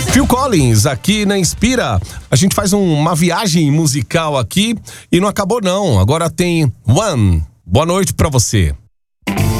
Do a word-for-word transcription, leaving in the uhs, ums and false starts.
Phil Collins aqui na Inspira. A gente faz um, uma viagem musical aqui e não acabou não. Agora tem One. Boa noite pra você.